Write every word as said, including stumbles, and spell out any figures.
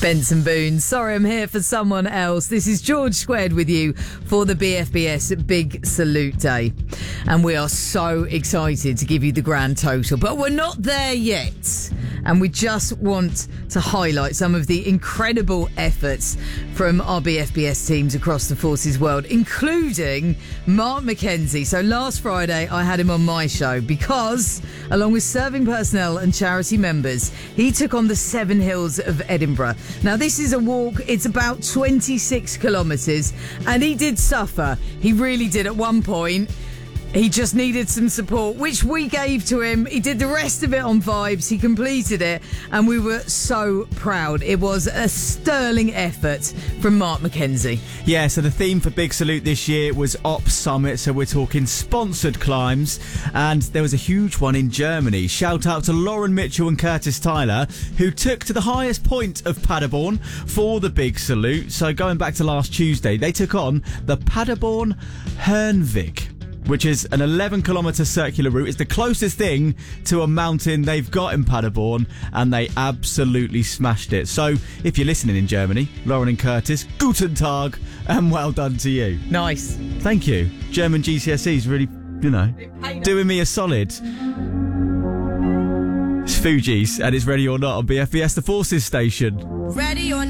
Benson Boone, sorry I'm here for someone else. This is George Squared with you for the B F B S Big Salute Day. And we are so excited to give you the grand total, but we're not there yet. And we just want to highlight some of the incredible efforts from our B F B S teams across the forces world, including Mark McKenzie. So last Friday, I had him on my show because, along with serving personnel and charity members, he took on the Seven Hills of Edinburgh. Now, this is a walk. It's about twenty-six kilometres, and he did suffer. He really did at one point. He just needed some support, which we gave to him. He did the rest of it on vibes. He completed it, and we were so proud. It was a sterling effort from Mark McKenzie. Yeah, so the theme for Big Salute this year was Op Summit, so we're talking sponsored climbs, and there was a huge one in Germany. Shout out to Lauren Mitchell and Curtis Tyler, who took to the highest point of Paderborn for the Big Salute. So going back to last Tuesday, they took on the Paderborn Hernvik, which is an eleven kilometre circular route. It's the closest thing to a mountain they've got in Paderborn, and they absolutely smashed it. So if you're listening in Germany, Lauren and Curtis, guten Tag, and well done to you. Nice. Thank you. German G C S Es really, you know, doing me a solid. It's Fugees, and it's Ready or Not on B F B S, the Forces station. Ready or